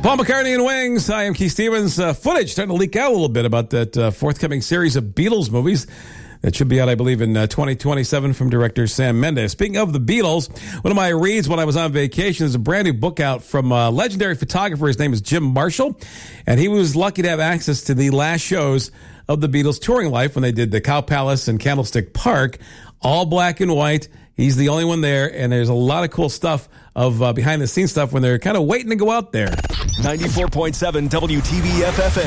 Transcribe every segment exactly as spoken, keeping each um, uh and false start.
Paul McCartney and Wings. I am Keith Stevens. Uh, footage starting to leak out a little bit about that uh, forthcoming series of Beatles movies that should be out, I believe, in uh, twenty twenty-seven from director Sam Mendes. Speaking of the Beatles, one of my reads when I was on vacation is a brand new book out from a legendary photographer. His name is Jim Marshall, and he was lucky to have access to the last shows of the Beatles' touring life when they did the Cow Palace and Candlestick Park, all black and white. He's the only one there, and there's a lot of cool stuff of uh, behind-the-scenes stuff when they're kind of waiting to go out there. ninety-four point seven W T V F F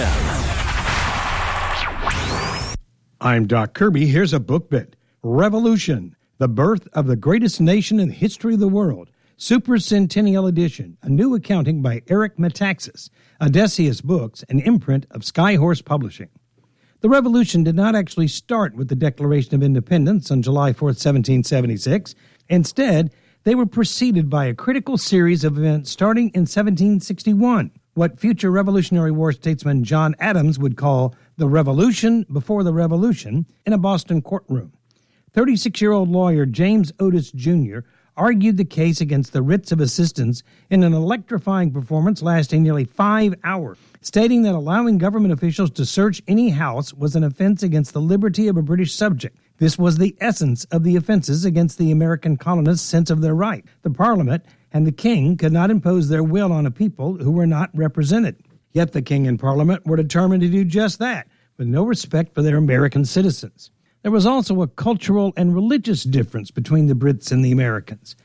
M. I'm Doc Kirby. Here's a book bit. Revolution, the birth of the greatest nation in the history of the world. Supercentennial edition, a new accounting by Eric Metaxas, Odysseus Books, an imprint of Skyhorse Publishing. The revolution did not actually start with the Declaration of Independence on July fourth, seventeen seventy-six. Instead, they were preceded by a critical series of events starting in seventeen sixty-one, what future Revolutionary War statesman John Adams would call the revolution before the revolution in a Boston courtroom. thirty-six-year-old lawyer James Otis Junior argued the case against the writs of assistance in an electrifying performance lasting nearly five hours, stating that allowing government officials to search any house was an offense against the liberty of a British subject. This was the essence of the offenses against the American colonists' sense of their right. The Parliament and the King could not impose their will on a people who were not represented. Yet the King and Parliament were determined to do just that, with no respect for their American citizens. There was also a cultural and religious difference between the Brits and the Americans.